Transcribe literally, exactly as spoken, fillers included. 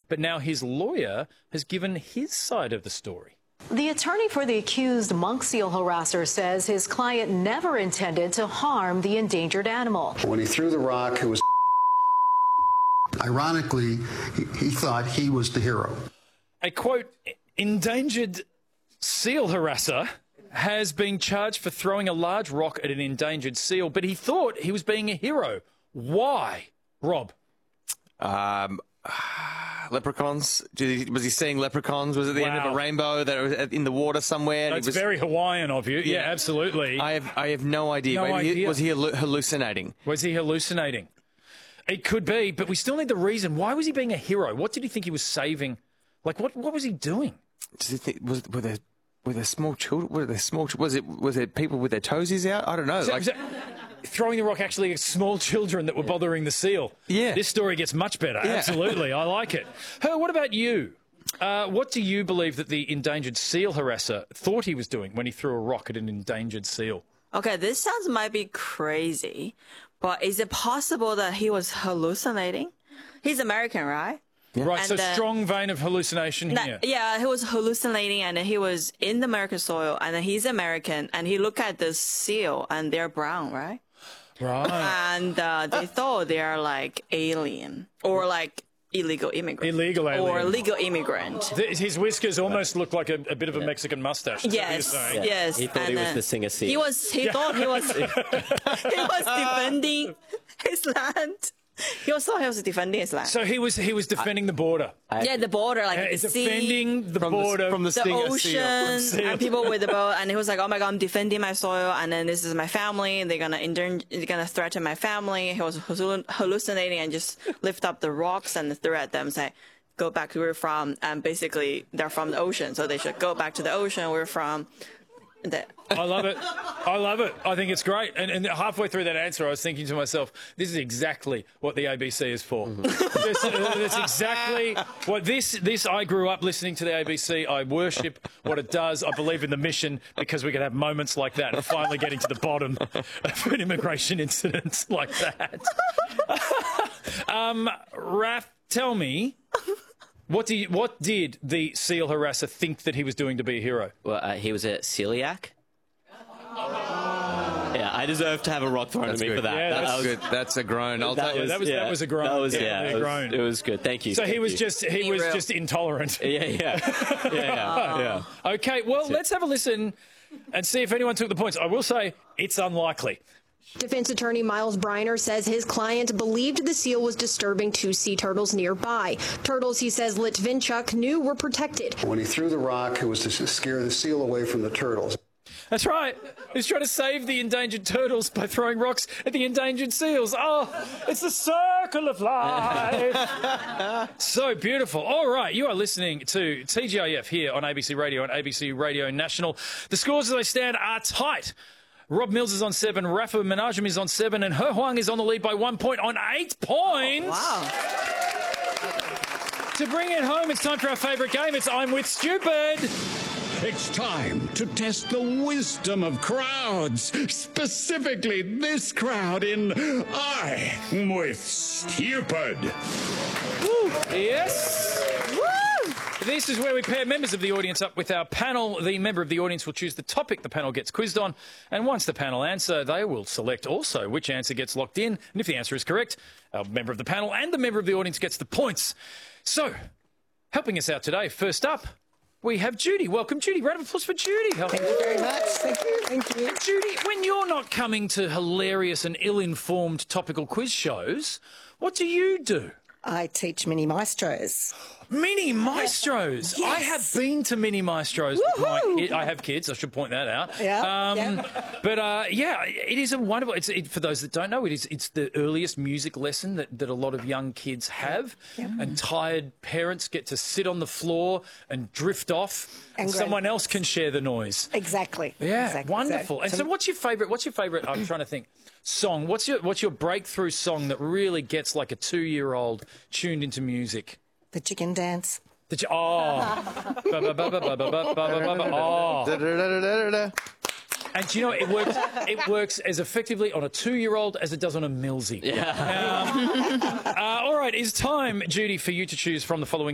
but now his lawyer has given his side of the story. The attorney for the accused monk seal harasser says his client never intended to harm the endangered animal. When he threw the rock, it was ironically, he, he thought he was the hero. A, quote, endangered seal harasser has been charged for throwing a large rock at an endangered seal, but he thought he was being a hero. Why? Rob? Um... Leprechauns? Did he, was he seeing leprechauns? Was it the wow. end of a rainbow that was in the water somewhere? That's was, very Hawaiian of you. Yeah, yeah, absolutely. I have I have no idea. No Maybe idea. He, was he hallucinating? Was he hallucinating? It could be, but we still need the reason. Why was he being a hero? What did he think he was saving? Like, what what was he doing? Does he think, was were there were there small children? Were there small? Was it was there people with their toesies out? I don't know. So, like. so, throwing the rock actually at small children that were bothering the seal. Yeah. This story gets much better. Yeah. Absolutely. I like it. Her, what about you? Uh, what do you believe that the endangered seal harasser thought he was doing when he threw a rock at an endangered seal? Okay, this sounds might be crazy, but is it possible that he was hallucinating? He's American, right? Yeah. Right, and so then, strong vein of hallucination that, here. Yeah, he was hallucinating, and he was in the American soil, and he's American, and he looked at the seal, and they're brown, right? Right. And uh, they thought they are like alien or like illegal immigrant. Illegal alien. Or legal immigrant. His whiskers almost look like a, a bit of a Mexican mustache. Yes, yeah. yes. He thought and, he was uh, the singer seal. He was. He yeah. thought he was. he was defending his land. He also thought he was defending his land. So he was he was defending I, the border. I, yeah, the border, like uh, the he's sea, defending the from border the, from the, the ocean, seal. and people with the boat. And he was like, "Oh my God, I'm defending my soil, and then this is my family. They're gonna inter- they're gonna threaten my family." He was hallucinating and just lift up the rocks and threw at them, say, "Go back to where we're from." And basically, they're from the ocean, so they should go back to the ocean. We're from. The I love it. I love it. I think it's great. And, and halfway through that answer, I was thinking to myself, this is exactly what the A B C is for. Mm-hmm. this, uh, that's exactly what this, this, I grew up listening to the A B C. I worship what it does. I believe in the mission because we can have moments like that and finally getting to the bottom of an immigration incident like that. um, Raph, tell me... What do you, what did the seal harasser think that he was doing to be a hero? Well, uh, he was a celiac. Yeah, I deserve to have a rock thrown That's at me good. for that. Yeah, that, that's that was good. That's a groan. I'll that tell you. was, that was yeah, that was a groan. That was yeah, yeah, a it was, groan. it was good. Thank you. So Thank he was you. just he Be was real. just intolerant. Yeah, yeah, yeah, yeah. yeah. Okay, well, let's have a listen and see if anyone took the points. I will say it's unlikely. Defense attorney Miles Briner says his client believed the seal was disturbing two sea turtles nearby. Turtles, he says, Litvinchuk knew were protected. When he threw the rock, it was to scare the seal away from the turtles. That's right. He's trying to save the endangered turtles by throwing rocks at the endangered seals. Oh, it's the circle of life. So beautiful. All right, you are listening to T G I F here on A B C Radio and A B C Radio National. The scores as they stand are tight. Rob Mills is on seven, Rafa Menajim is on seven, and He Huang is on the lead by one point on eight points. wow. To bring it home, it's time for our favourite game. It's I'm With Stupid. It's time to test the wisdom of crowds, specifically this crowd in I'm With Stupid. Woo. Yes. Woo. This is where we pair members of the audience up with our panel. The member of the audience will choose the topic the panel gets quizzed on, and once the panel answer, they will select also which answer gets locked in, and if the answer is correct, our member of the panel and the member of the audience gets the points. So, helping us out today, first up, we have Judy. Welcome, Judy. Round of applause for Judy. Hello. Thank you very much. Thank you. Thank you. Judy, when you're not coming to hilarious and ill-informed topical quiz shows, what do you do? I teach mini maestros. Mini maestros. Yes. I have been to mini maestros. With my kid. I have kids. I should point that out. Yeah. Um, yeah. But uh, yeah, it is a wonderful. It's it, for those that don't know, it is. It's the earliest music lesson that, that a lot of young kids have, yeah. and tired parents get to sit on the floor and drift off, and, and someone else can share the noise. Exactly. Yeah, exactly. wonderful. So, and so, what's your favourite? What's your favourite? I'm trying to think. Song. What's your What's your breakthrough song that really gets like a two-year-old tuned into music? The chicken dance. The ch- oh. oh. And do you know, it works, it works as effectively on a two-year-old as it does on a Millsy. Yeah. Um, uh, all right, it's time, Judy, for you to choose from the following